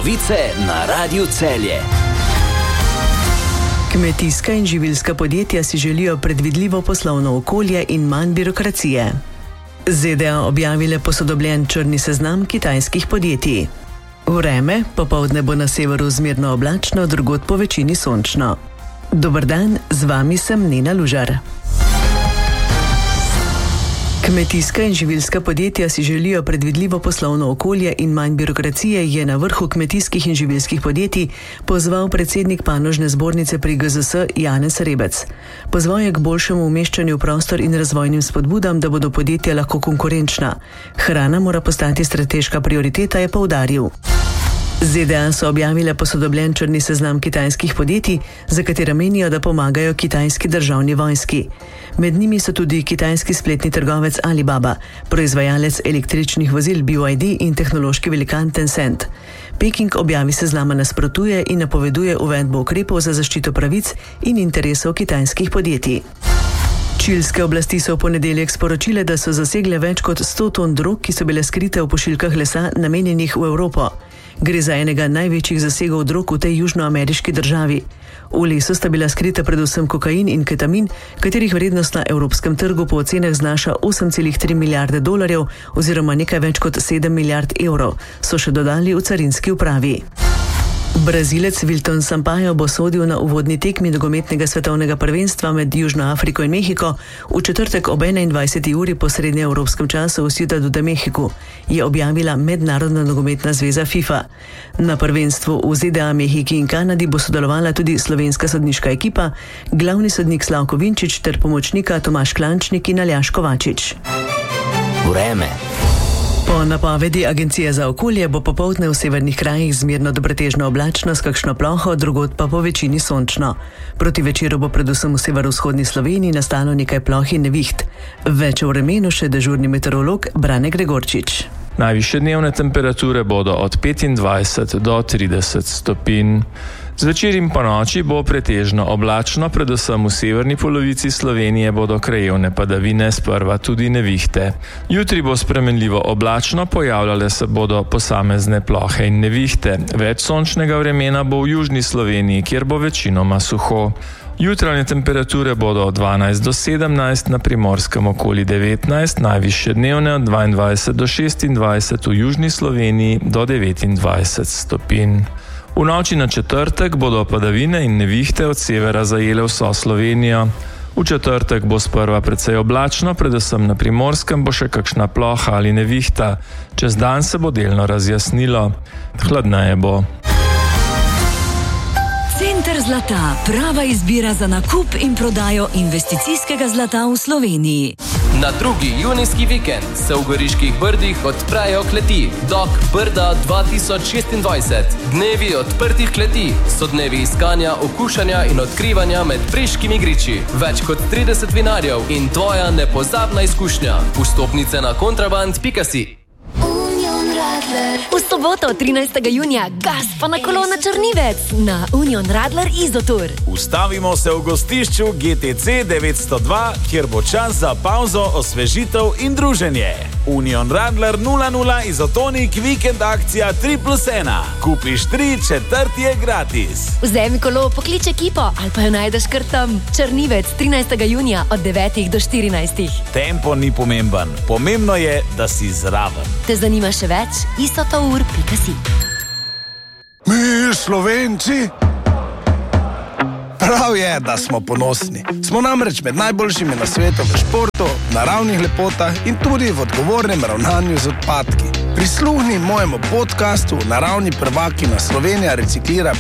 Novice na Radiu Celje. Kmetijska in živilska podjetja si želijo predvidljivo poslovno okolje in manj birokracije. ZDA objavile posodobljen črni seznam kitajskih podjetij. Vreme, popoldne bo na severu zmerno oblačno, drugod po večini sončno. Dober dan, z vami sem Nena Lužar. Kmetijska in živilska podjetja si želijo predvidljivo poslovno okolje in manj birokracije, je na vrhu kmetijskih in živilskih podjetij pozval predsednik panožne zbornice pri GZS Janez Rebec. Pozval je k boljšemu umeščanju v prostor in razvojnim spodbudam, da bodo podjetja lahko konkurenčna. Hrana mora postati strateška prioriteta, je poudaril. ZDA so objavile posodobljen črni seznam kitajskih podjetij, za katera menijo, da pomagajo kitajski državni vojski. Med njimi so tudi kitajski spletni trgovec Alibaba, proizvajalec električnih vozil BYD in tehnološki velikan Tencent. Peking objavi seznama nasprotuje in napoveduje uvedbo ukrepov za zaščito pravic in interesov kitajskih podjetij. Čilske oblasti so v ponedeljek sporočile, da so zasegle več kot 100 ton drog, ki so bile skrite v pošiljkah lesa, namenjenih v Evropo. Gre za enega največjih zasegov drog v tej južnoameriški državi. V lesu sta bila skrita predvsem kokain in ketamin, katerih vrednost na evropskem trgu po ocenah znaša 8,3 milijarde dolarjev oziroma nekaj več kot 7 milijard evrov, so še dodali v carinski upravi. Brazilec Wilton Sampaio bo sodil na uvodni tekmi nogometnega svetovnega prvenstva med Južno Afriko in Mehiko v četrtek ob 21. uri po srednjeevropskem času v Ciudadu de Mexiku, je objavila Mednarodna nogometna zveza FIFA. Na prvenstvu v ZDA, Mehiki in Kanadi bo sodelovala tudi slovenska sodniška ekipa, glavni sodnik Slavko Vinčič ter pomočnika Tomaž Klančnik in Aljaž Kovačič. Vreme. Po napovedi Agencije za okolje bo popoldne v severnih krajih zmerno do pretežno oblačno s kakšno ploho, drugod pa po večini sončno. Proti večeru bo predvsem v severovzhodni Sloveniji nastalo nekaj ploh in neviht. Več o vremenu še dežurni meteorolog Brane Gregorčič. Najvišje dnevne temperature bodo od 25 do 30 stopinj. Zvečer in ponoči bo pretežno oblačno, predvsem v severni polovici Slovenije bodo krajevne padavine, sprva tudi nevihte. Jutri bo spremenljivo oblačno, pojavljale se bodo posamezne plohe in nevihte. Več sončnega vremena bo v južni Sloveniji, kjer bo večinoma suho. Jutranje temperature bodo od 12 do 17, na Primorskem okoli 19, najvišje dnevne od 22 do 26, v južni Sloveniji do 29 stopinj. V noči na četrtek bodo padavine in nevihte od severa zajele vso Slovenijo. V četrtek bo sprva precej oblačno, predvsem na Primorskem bo še kakšna ploha ali nevihta. Čez dan se bo delno razjasnilo. Hladneje bo. Center zlata, prava izbira za nakup in prodajo investicijskega zlata v Sloveniji. Na 2. junijski vikend se v Goriških Brdih odprejo kleti Dok Brda 2026. Dnevi odprtih kleti so dnevi iskanja, okušanja in odkrivanja med preškimi griči. Več kot 30 vinarjev in tvoja nepozabna izkušnja. Vstopnice na kontraband.si. V soboto 13. junija gas pa na kolo na Črnivec na Union Radler Izotur. Ustavimo se v gostišču GTC 902, kjer bo čas za pauzo, osvežitev in druženje. Union Radler 00 Izotonik vikend akcija 3+1. Kupiš 3, četrti je gratis. Vzemi kolo, poklič ekipo ali pa jo najdeš kar tam. Črnivec 13. junija od 9 do 14. Tempo ni pomemben, pomembno je, da si zraven. Te zanima še več? isotour.si. Mi Slovenci? Prav je, da smo ponosni. Smo namreč med najboljšimi na svetu v športu, naravnih lepotah in tudi v odgovornem ravnanju z odpadki. Prisluhni mojemu podcastu Naravni prvaki na Slovenija reciklira